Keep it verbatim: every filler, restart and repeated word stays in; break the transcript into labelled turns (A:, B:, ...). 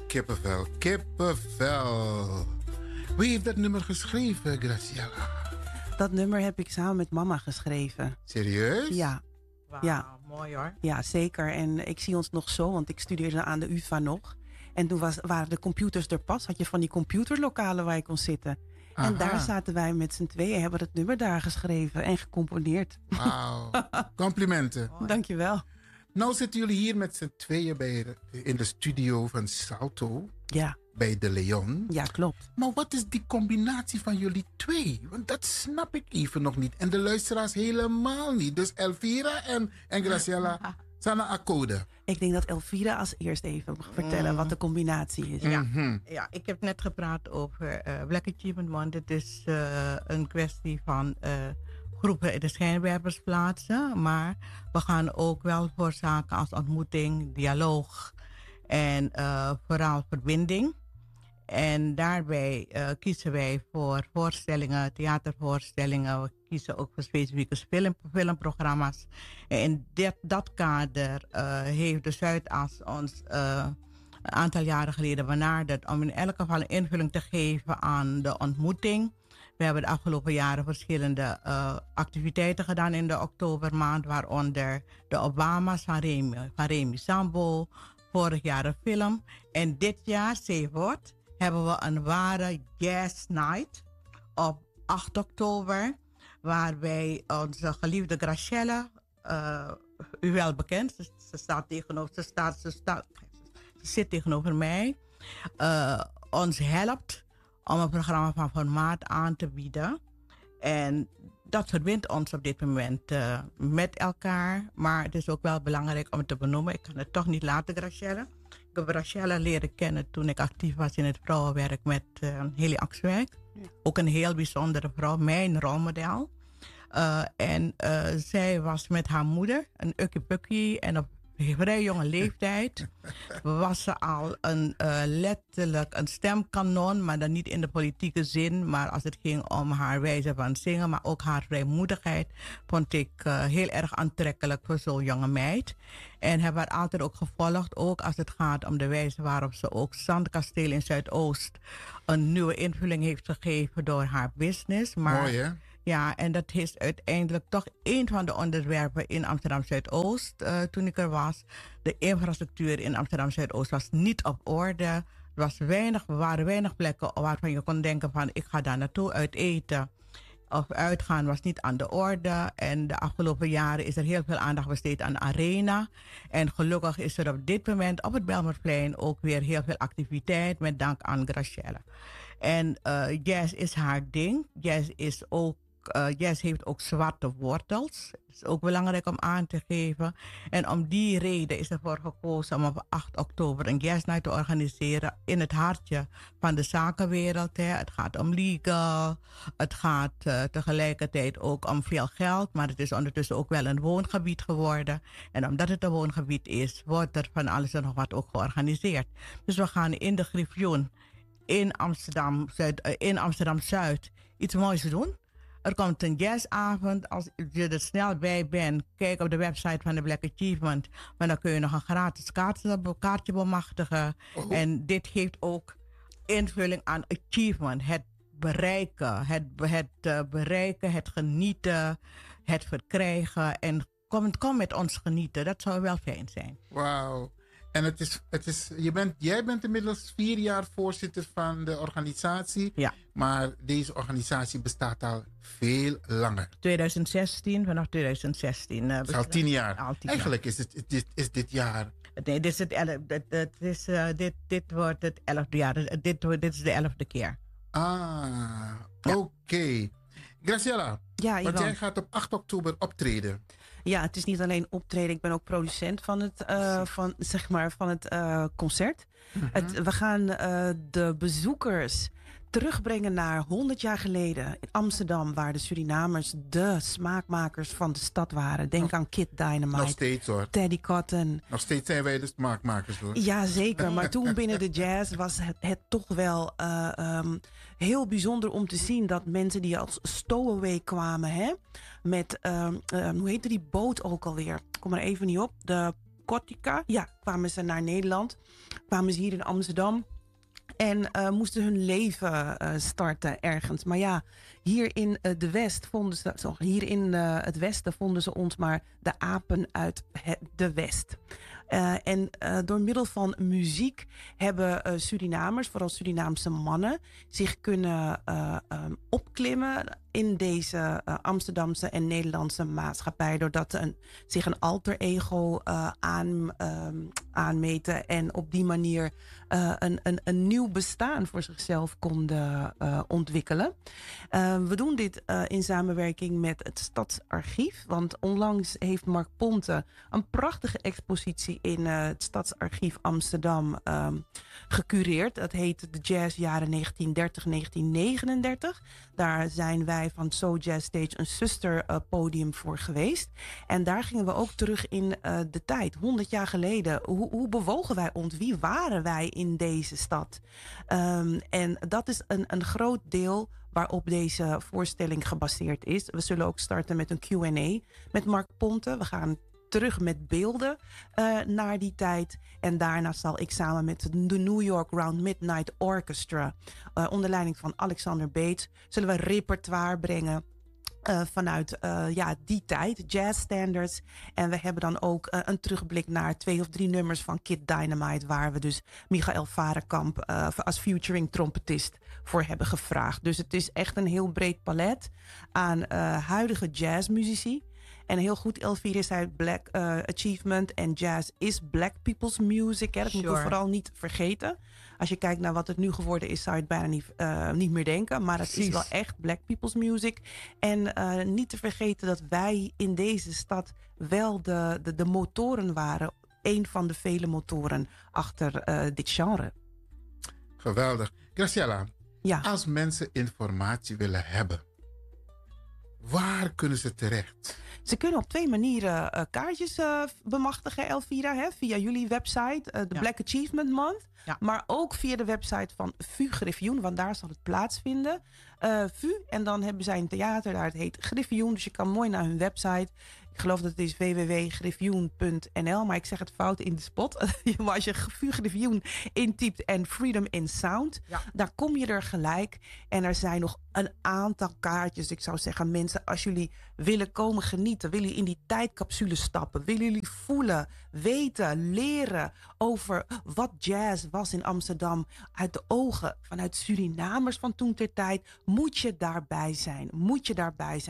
A: Kippenvel, kippenvel. Wie heeft dat nummer geschreven, Graciela?
B: Dat nummer heb ik samen met mama geschreven.
A: Serieus?
B: Ja.
C: Wauw,
B: Ja.
C: mooi hoor.
B: Ja, zeker. En ik zie ons nog zo, want ik studeerde aan de U vA nog. En toen was, waren de computers er pas. Had je van die computerlokalen waar je kon zitten.
A: Aha.
B: En daar zaten wij met z'n tweeën, hebben het nummer daar geschreven en gecomponeerd.
A: Wauw. Complimenten.
B: Dankjewel.
A: Nou zitten jullie hier met z'n tweeën bij de- in de studio van Salto.
B: Ja,
A: Bij De Leon.
B: ja, klopt.
A: Maar wat is die combinatie van jullie twee? Want dat snap ik even nog niet. En de luisteraars helemaal niet. Dus Elvira en, en Graciela zijn een akkoorden.
B: Ik denk dat Elvira als eerst even mag vertellen wat de combinatie is.
C: Ja.
A: Mhm.
C: Ja, ik heb net gepraat over eh, Black Achievement Month. Het is eh, een kwestie van eh, groepen in de schijnwerpers plaatsen. Maar we gaan ook wel voor zaken als ontmoeting, dialoog en eh, vooral verbinding. En daarbij eh, kiezen wij voor voorstellingen, theatervoorstellingen. We kiezen ook voor specifieke film, filmprogramma's. En in dit, dat kader eh, heeft de Zuidas ons eh, een aantal jaren geleden benaderd om in elk geval een invulling te geven aan de ontmoeting. We hebben de afgelopen jaren verschillende uh, activiteiten gedaan in de oktobermaand, waaronder de Obama's van Remy, van Remy Sambo, vorig jaar een film. En dit jaar, Zeewoord, hebben we een ware jazz night op acht oktober, waarbij onze geliefde Graciela, uh, u wel bekend, ze, ze staat tegenover, ze, staat, ze, staat, ze zit tegenover mij, uh, ons helpt om een programma van formaat aan te bieden. En dat verbindt ons op dit moment uh, met elkaar. Maar het is ook wel belangrijk om het te benoemen. Ik kan het toch niet laten, Graciela. Ik heb Graciela leren kennen toen ik actief was in het vrouwenwerk met uh, Heli Axwijk. Ja. Ook een heel bijzondere vrouw, mijn rolmodel. Uh, en uh, zij was met haar moeder, een ukkie-pukkie. En op vrij jonge leeftijd was ze al een, uh, letterlijk een stemkanon, maar dan niet in de politieke zin. Maar als het ging om haar wijze van zingen, maar ook haar vrijmoedigheid, vond ik uh, heel erg aantrekkelijk voor zo'n jonge meid. En heb haar altijd ook gevolgd, ook als het gaat om de wijze waarop ze ook Zandkasteel in Zuidoost een nieuwe invulling heeft gegeven door haar business. Maar,
A: mooi, hè?
C: Ja, en dat is uiteindelijk toch een van de onderwerpen in Amsterdam Zuidoost uh, toen ik er was. De infrastructuur in Amsterdam Zuidoost was niet op orde. Er was weinig, er waren weinig plekken waarvan je kon denken van ik ga daar naartoe uit eten. Of uitgaan was niet aan de orde. En de afgelopen jaren is er heel veel aandacht besteed aan de arena. En gelukkig is er op dit moment op het Bijlmerplein ook weer heel veel activiteit met dank aan Graciela. En uh, jazz is haar ding. Jazz is ook Uh, jazz heeft ook zwarte wortels. Dat is ook belangrijk om aan te geven. En om die reden is ervoor gekozen om op acht oktober een Jazz Night te organiseren in het hartje van de zakenwereld. Hè. Het gaat om legal. Het gaat uh, tegelijkertijd ook om veel geld. Maar het is ondertussen ook wel een woongebied geworden. En omdat het een woongebied is, wordt er van alles en nog wat ook georganiseerd. Dus we gaan in de Griffioen in Amsterdam, Zuid, uh, in Amsterdam Zuid iets moois doen. Er komt een jazzavond. Als je er snel bij bent, kijk op de website van de Black Achievement. Maar dan kun je nog een gratis kaartje, kaartje bemachtigen. Oh. En dit geeft ook invulling aan achievement. Het bereiken, het, het uh, bereiken, het genieten, het verkrijgen. En kom, kom met ons genieten. Dat zou wel fijn zijn.
A: Wauw. En het is, het is, je bent, jij bent inmiddels vier jaar voorzitter van de organisatie.
C: Ja.
A: Maar deze organisatie bestaat al veel langer.
C: twintig zestien, vanaf twintig zestien. Uh,
A: al tien jaar.
C: Al tien
A: Eigenlijk
C: jaar.
A: is, het, dit, is dit jaar...
C: Nee, dit, is het elf, dit, dit, is, uh, dit, dit wordt het elfde jaar. Dit, dit is de elfde keer.
A: Ah, oké. Okay. Graciela,
B: ja,
A: want jij gaat op acht oktober optreden.
B: Ja, het is niet alleen optreden. Ik ben ook producent van het, uh, van, zeg maar, van het uh, concert. Mm-hmm. Het, we gaan uh, de bezoekers terugbrengen naar honderd jaar geleden in Amsterdam, waar de Surinamers de smaakmakers van de stad waren. Denk nog, aan Kid Dynamite.
A: Nog steeds hoor.
B: Teddy Cotton.
A: Nog steeds zijn wij de smaakmakers hoor.
B: Ja, zeker. Maar toen binnen de jazz was het, het toch wel uh, um, heel bijzonder om te zien dat mensen die als stowaway kwamen, hè, met, um, uh, hoe heette die boot ook alweer? Ik kom er even niet op. De Kotika. Ja, kwamen ze naar Nederland. Kwamen ze hier in Amsterdam. En uh, moesten hun leven uh, starten ergens. Maar ja, hier in uh, de West vonden ze, zo, hier in uh, het Westen vonden ze ons maar de apen uit het, de West. Uh, en uh, door middel van muziek hebben uh, Surinamers, vooral Surinaamse mannen, zich kunnen uh, um, opklimmen in deze uh, Amsterdamse en Nederlandse maatschappij. Doordat ze een, zich een alter ego uh, aan, um, aanmeten en op die manier uh, een, een, een nieuw bestaan voor zichzelf konden uh, ontwikkelen. Uh, we doen dit uh, in samenwerking met het Stadsarchief. Want onlangs heeft Mark Ponte een prachtige expositie in uh, het Stadsarchief Amsterdam um, gecureerd. Dat heet de Jazzjaren negentien dertig tot negentien negenendertig. Daar zijn wij van So Jazz Stage een zusterpodium uh, voor geweest. En daar gingen we ook terug in uh, de tijd. honderd jaar geleden. Hoe, hoe bewogen wij ons? Wie waren wij in deze stad? Um, en dat is een, een groot deel waarop deze voorstelling gebaseerd is. We zullen ook starten met een Q en A met Mark Ponte. We gaan terug met beelden uh, naar die tijd. En daarna zal ik samen met de New York Round Midnight Orchestra, uh, onder leiding van Alexander Bates, zullen we repertoire brengen Uh, vanuit uh, ja, die tijd, jazz standards. En we hebben dan ook uh, een terugblik naar twee of drie nummers van Kid Dynamite, waar we dus Michael Varenkamp uh, als featuring trompetist voor hebben gevraagd. Dus het is echt een heel breed palet aan uh, huidige jazzmuzici. En heel goed, Elvira zei Black uh, Achievement en jazz is Black people's music. Hè? Dat sure. moeten we vooral niet vergeten. Als je kijkt naar wat het nu geworden is, zou je het bijna niet, uh, niet meer denken. Maar het is wel echt Black people's music. En uh, niet te vergeten dat wij in deze stad wel de, de, de motoren waren. Een van de vele motoren achter uh, dit genre.
A: Geweldig. Graciela,
B: ja.
A: Als mensen informatie willen hebben, waar kunnen ze terecht?
B: Ze kunnen op twee manieren uh, kaartjes uh, bemachtigen, Elvira. Hè? Via jullie website, uh, de ja. Black Achievement Month. Ja. Maar ook via de website van V U Griffioen, want daar zal het plaatsvinden. Uh, V U, en dan hebben zij een theater, daar het heet Griffioen. Dus je kan mooi naar hun website. Ik geloof dat het is w w w punt griffioen punt n l, maar ik zeg het fout in de spot. Maar als je V U Griffioen intypt en Freedom in Sound, ja. dan kom je er gelijk. En er zijn nog een aantal kaartjes. Ik zou zeggen, mensen, als jullie willen komen genieten, willen jullie in die tijdcapsule stappen, willen jullie voelen, weten, leren over wat jazz was in Amsterdam uit de ogen vanuit Surinamers van toen ter tijd, moet je daarbij zijn. Moet je daarbij zijn.